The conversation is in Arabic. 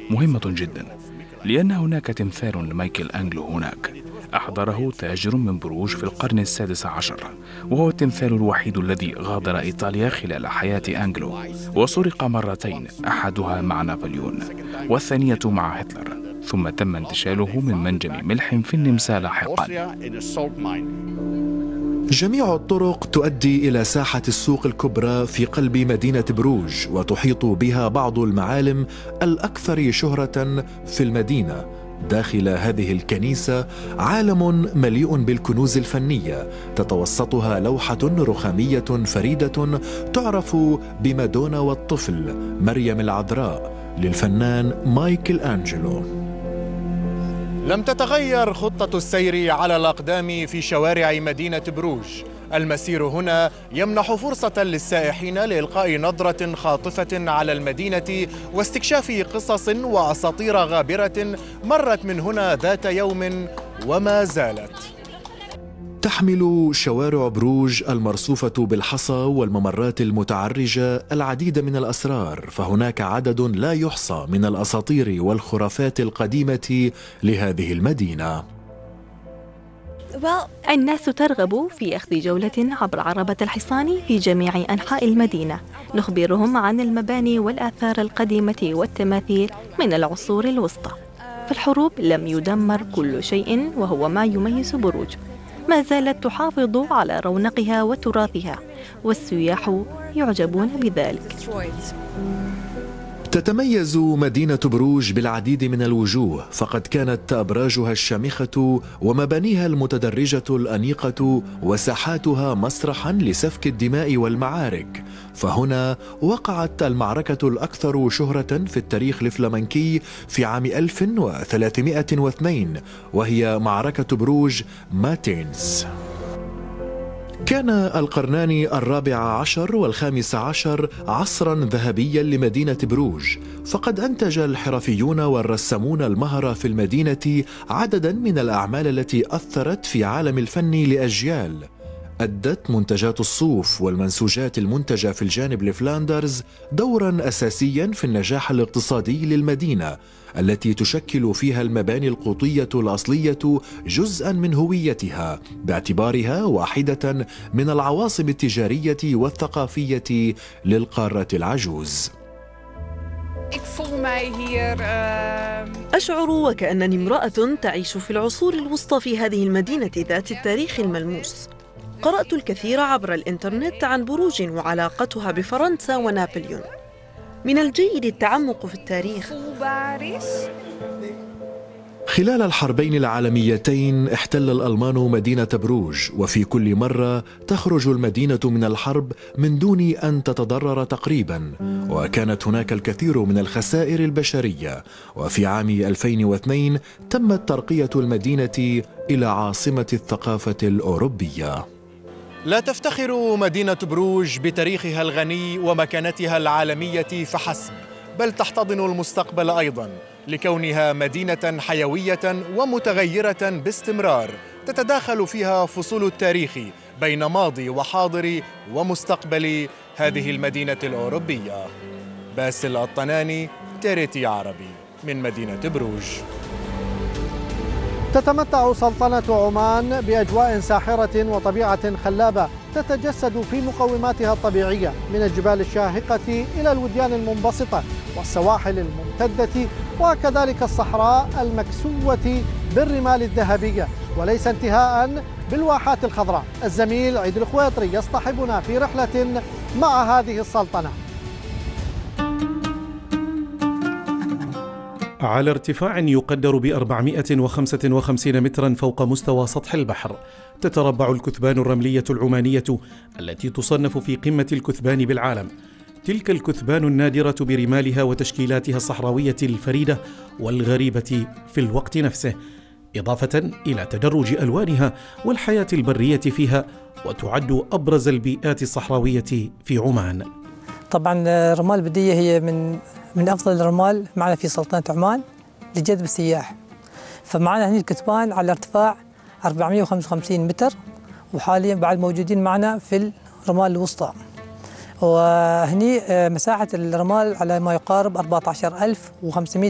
مهمة جدا، لأن هناك تمثال لمايكل أنجلو هناك أحضره تاجر من بروج في القرن السادس عشر، وهو التمثال الوحيد الذي غادر إيطاليا خلال حياة أنجلو، وسرق مرتين، أحدها مع نابليون والثانية مع هتلر، ثم تم انتشاله من منجم ملح في النمسا لاحقا. جميع الطرق تؤدي إلى ساحة السوق الكبرى في قلب مدينة بروج، وتحيط بها بعض المعالم الأكثر شهرة في المدينة. داخل هذه الكنيسة عالم مليء بالكنوز الفنية، تتوسطها لوحة رخامية فريدة تعرف بمادونا والطفل مريم العذراء للفنان مايكل أنجلو. لم تتغير خطة السير على الأقدام في شوارع مدينة بروج. المسير هنا يمنح فرصة للسائحين لإلقاء نظرة خاطفة على المدينة واستكشاف قصص وأساطير غابرة مرت من هنا ذات يوم وما زالت. تحمل شوارع بروج المرصوفة بالحصى والممرات المتعرجة العديد من الأسرار، فهناك عدد لا يحصى من الأساطير والخرافات القديمة لهذه المدينة. الناس ترغب في أخذ جولة عبر عربة الحصان في جميع أنحاء المدينة، نخبرهم عن المباني والآثار القديمة والتماثيل من العصور الوسطى. في الحروب لم يدمر كل شيء، وهو ما يميز بروج. ما زالت تحافظ على رونقها وتراثها، والسياح يعجبون بذلك. تتميز مدينة بروج بالعديد من الوجوه، فقد كانت أبراجها الشامخة ومبانيها المتدرجة الأنيقة وساحاتها مسرحا لسفك الدماء والمعارك. فهنا وقعت المعركة الأكثر شهرة في التاريخ الفلامنكي في عام 1302، وهي معركة بروج ماتينز. كان القرنان الرابع عشر والخامس عشر عصرا ذهبيا لمدينة بروج، فقد أنتج الحرفيون والرسامون المهرة في المدينة عددا من الأعمال التي أثرت في عالم الفن لأجيال. أدت منتجات الصوف والمنسوجات المنتجة في الجانب الفلاندرز دورا أساسيا في النجاح الاقتصادي للمدينة، التي تشكل فيها المباني القوطية الأصلية جزءا من هويتها، باعتبارها واحدة من العواصم التجارية والثقافية للقارة العجوز. أشعر وكأنني امرأة تعيش في العصور الوسطى في هذه المدينة ذات التاريخ الملموس. قرأت الكثير عبر الإنترنت عن بروج وعلاقتها بفرنسا ونابليون. من الجيد التعمق في التاريخ. خلال الحربين العالميتين احتل الألمان مدينة بروج، وفي كل مرة تخرج المدينة من الحرب من دون أن تتضرر تقريبا، وكانت هناك الكثير من الخسائر البشرية. وفي عام 2002 تمت ترقية المدينة إلى عاصمة الثقافة الأوروبية. لا تفتخر مدينة بروج بتاريخها الغني ومكانتها العالمية فحسب، بل تحتضن المستقبل أيضا، لكونها مدينة حيوية ومتغيرة باستمرار، تتداخل فيها فصول التاريخ بين ماضي وحاضر ومستقبل هذه المدينة الأوروبية. باسل الطناني، تيريتي عربي، من مدينة بروج. تتمتع سلطنة عمان بأجواء ساحرة وطبيعة خلابة تتجسد في مقوماتها الطبيعية، من الجبال الشاهقة إلى الوديان المنبسطة والسواحل الممتدة، وكذلك الصحراء المكسوة بالرمال الذهبية، وليس انتهاء بالواحات الخضراء. الزميل عيد الخويطري يصطحبنا في رحلة مع هذه السلطنة. على ارتفاع يقدر ب455 مترا فوق مستوى سطح البحر، تتربع الكثبان الرملية العمانية التي تصنف في قمة الكثبان بالعالم. تلك الكثبان النادرة برمالها وتشكيلاتها الصحراوية الفريدة والغريبة في الوقت نفسه، إضافة إلى تدرج ألوانها والحياة البرية فيها، وتعد أبرز البيئات الصحراوية في عمان. طبعا الرمال البدية هي من أفضل الرمال معنا في سلطنة عمان لجذب السياح. فمعنا هنا الكثبان على ارتفاع 455 متر، وحاليا بعد موجودين معنا في الرمال الوسطى، وهني مساحة الرمال على ما يقارب 14500